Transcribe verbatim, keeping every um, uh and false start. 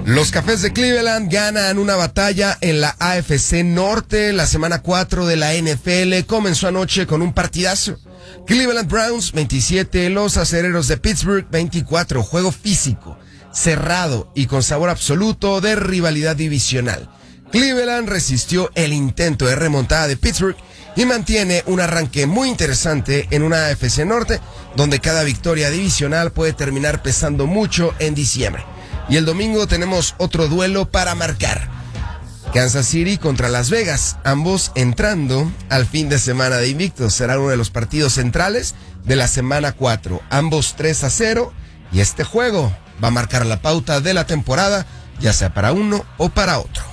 Los Cafés de Cleveland ganan una batalla en la A F C Norte. La semana cuatro de la N F L comenzó anoche con un partidazo. Cleveland Browns veintisiete, los Acereros de Pittsburgh veinticuatro. Juego físico, cerrado y con sabor absoluto de rivalidad divisional. Cleveland resistió el intento de remontada de Pittsburgh y mantiene un arranque muy interesante en una A F C Norte donde cada victoria divisional puede terminar pesando mucho en diciembre. Y el domingo tenemos otro duelo para marcar. Kansas City contra Las Vegas, ambos entrando al fin de semana de invictos. Será uno de los partidos centrales de la semana cuatro. Ambos tres a cero y este juego va a marcar la pauta de la temporada, ya sea para uno o para otro.